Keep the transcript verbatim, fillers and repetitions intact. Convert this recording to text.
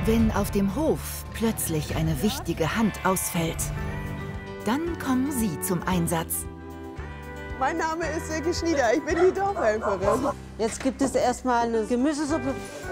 Wenn auf dem Hof plötzlich eine wichtige Hand ausfällt, dann kommen Sie zum Einsatz. Mein Name ist Silke Schnieder, ich bin die Dorfhelferin. Jetzt gibt es erstmal eine Gemüsesuppe.